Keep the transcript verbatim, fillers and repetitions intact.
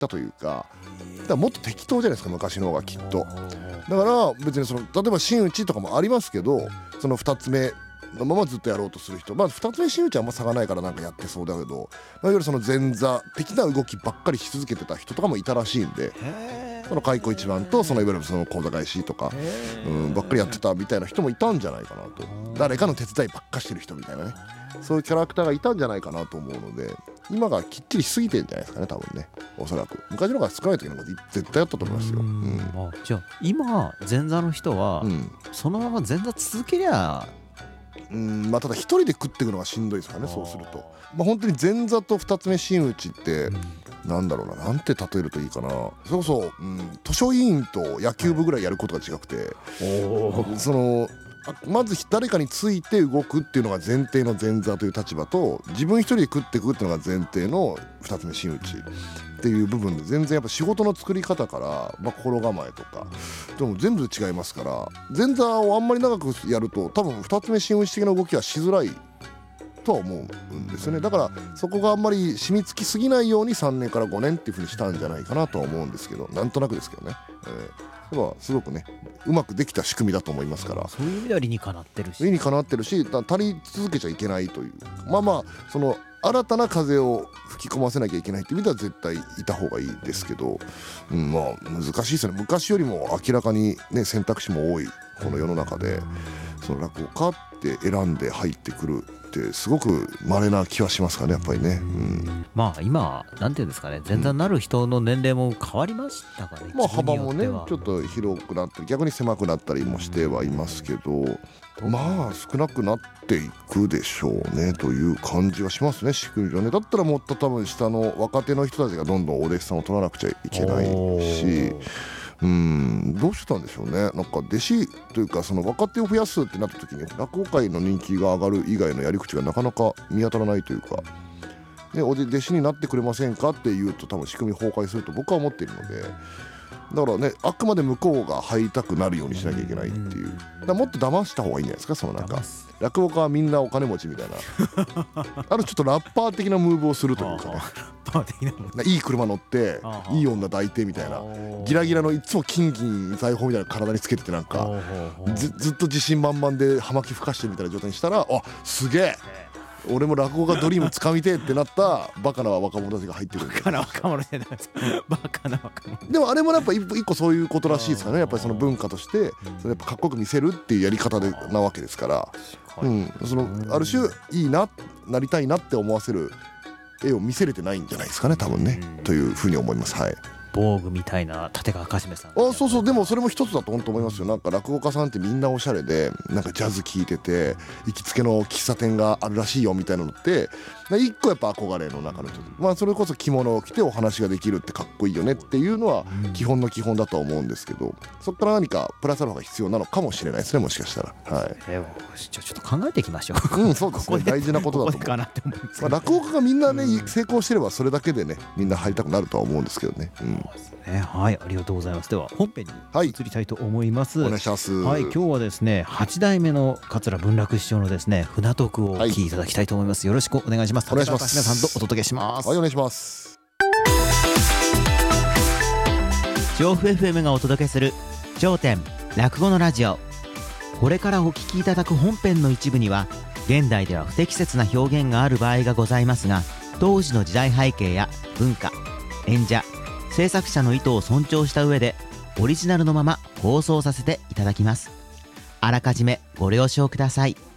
ったというか、だからもっと適当じゃないですか昔の方がきっと。だから別にその例えば真打ちとかもありますけど、そのふたつめのままずっとやろうとする人、まあふたつめ真打ちはあんま差がないからなんかやってそうだけど、まあ、いわゆるその前座的な動きばっかりし続けてた人とかもいたらしいんで、その開口一番とそのいわゆるその講座返しとか、うん、ばっかりやってたみたいな人もいたんじゃないかなと。誰かの手伝いばっかしてる人みたいなね、そういうキャラクターがいたんじゃないかなと思うので、今がきっちりしすぎてんじゃないですかね多分ね。おそらく昔の方が少ない時のこと絶対あったと思いますよ。うん、 あじゃあ今前座の人は、うん、そのまま前座続けりゃうんまあただ一人で食っていくのがしんどいですからね。そうするとまあ本当に前座と二つ目真打ちって、うんなんだろうな、なんて例えるといいかな。それこそ、うん、図書委員と野球部ぐらいやることが違くて、はい、そのまず誰かについて動くっていうのが前提の前座という立場と、自分一人で食っていくっていうのが前提の二つ目真打ちっていう部分で、全然やっぱ仕事の作り方から、まあ、心構えとかでも全部違いますから、前座をあんまり長くやると多分二つ目真打ち的な動きはしづらいとは思うんですよね。だからそこがあんまり染みつきすぎないようにさんねんからごねんっていう風にしたんじゃないかなとは思うんですけど、なんとなくですけどね、えー、やっぱすごくねうまくできた仕組みだと思いますから、 そういう意味では理にかなってるし理にかなってるし、足り続けちゃいけないという、まあまあその新たな風を吹き込ませなきゃいけないっていう意味では絶対いた方がいいですけど、うん、まあ難しいですよね。昔よりも明らかにね選択肢も多いこの世の中で、その落語家って選んで入ってくるってすごく稀な気はしますかねやっぱりね。うん、 まあ今なんていうんですかね、前座になる人の年齢も変わりましたかね。 うん、まあ幅もねちょっと広くなったり逆に狭くなったりもしてはいますけど、まあ少なくなっていくでしょうねという感じはしますね、仕組み上ね。だったらもっと多分下の若手の人たちがどんどんお弟子さんを取らなくちゃいけないし、うんどうしてたんでしょうね。なんか弟子というかその若手を増やすってなった時に落語界の人気が上がる以外のやり口がなかなか見当たらないというか、ね、お弟子になってくれませんかって言うと多分仕組み崩壊すると僕は思っているので、だからねあくまで向こうが入りたくなるようにしなきゃいけないっていう、だからもっと騙した方がいいんじゃないですか。そのなんか落語家はみんなお金持ちみたいなあるちょっとラッパー的なムーブをするというかね、いい車乗っていい女抱いてみたいな、ギラギラのいつも金銀財宝みたいな体につけててなんか ず, ずっと自信満々で葉巻吹かしてるみたいな状態にしたら、あすげえ俺も落語家ドリーム掴みてえってなったバカな若者たちが入ってくる。 バカな若者じゃないですバカな若者でもあれもやっぱ一個そういうことらしいですかね。やっぱりその文化としてそれやっぱかっこよく見せるっていうやり方でなわけですから、うん、そのある種いいななりたいなって思わせる絵を見せれてないんじゃないですかね多分ね、というふうに思います。はい。 防具みたいな立川かしめさん、 あそうそうでもそれも一つだと本当思いますよ。なんか落語家さんってみんなおしゃれでなんかジャズ聴いてて行きつけの喫茶店があるらしいよみたいなのって一個やっぱ憧れの中の一つ、まあそれこそ着物を着てお話ができるってかっこいいよねっていうのは基本の基本だとは思うんですけど、そこから何かプラスアルファが必要なのかもしれないですねもしかしたら。はい、 えー、ちょっと考えていきましょう。 うんそうですね大事なことだと思う。まあ落語家がみんなね成功してればそれだけでねみんな入りたくなるとは思うんですけどね。うんそうですね、はい、ありがとうございます。では本編に移りたいと思います。 はい、お願いします。 はい、今日はですねはち代目の桂文楽師匠のですね船徳をお聞きいただきたいと思います。よろしくお願いします。 お願いします。 皆さんとお届けします。 はい、お願いします。 調布 エフエム がお届けする頂点落語のラジオ。これからお聞きいただく本編の一部には現代では不適切な表現がある場合がございますが、当時の時代背景や文化、演者、制作者の意図を尊重した上でオリジナルのまま放送させていただきます。あらかじめご了承ください。